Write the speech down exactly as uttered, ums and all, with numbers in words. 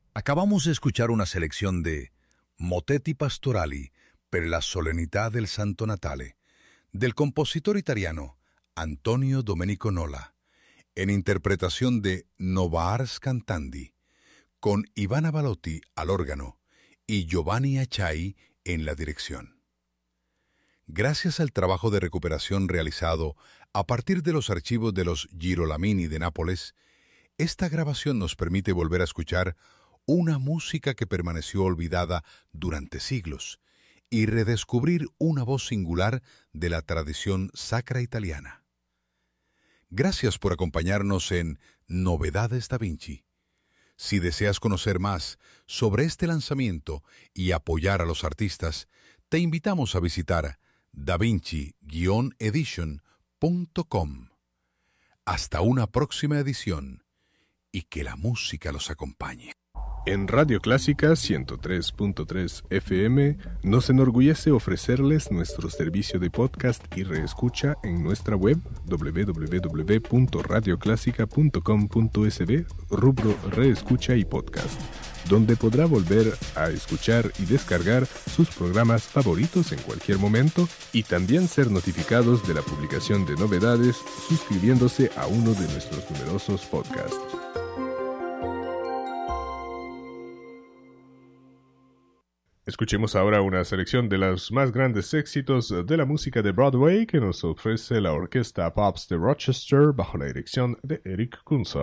Acabamos de escuchar una selección de Motetti Pastorali per la solennità del Santo Natale, del compositor italiano Antonio Domenico Nola, en interpretación de Nova Ars Cantandi, con Ivana Balotti al órgano y Giovanni Acciai en la dirección. Gracias al trabajo de recuperación realizado a partir de los archivos de los Girolamini de Nápoles, esta grabación nos permite volver a escuchar una música que permaneció olvidada durante siglos y redescubrir una voz singular de la tradición sacra italiana. Gracias por acompañarnos en Novedades Da Vinci. Si deseas conocer más sobre este lanzamiento y apoyar a los artistas, te invitamos a visitar da vinci guion edition punto com. Hasta una próxima edición y que la música los acompañe. En Radio Clásica ciento tres punto tres F M nos enorgullece ofrecerles nuestro servicio de podcast y reescucha en nuestra web doble u doble u doble u punto radio clásica punto com punto es be, rubro Reescucha y Podcast, donde podrá volver a escuchar y descargar sus programas favoritos en cualquier momento y también ser notificados de la publicación de novedades suscribiéndose a uno de nuestros numerosos podcasts. Escuchemos ahora una selección de los más grandes éxitos de la música de Broadway que nos ofrece la Orquesta Pops de Rochester bajo la dirección de Eric Kunzel.